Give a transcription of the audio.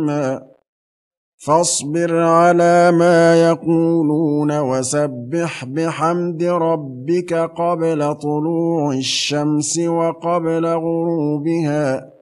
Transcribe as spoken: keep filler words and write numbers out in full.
حكيما فاصبر على ما يقولون وسبح بحمد ربك قبل طلوع الشمس وقبل غروبها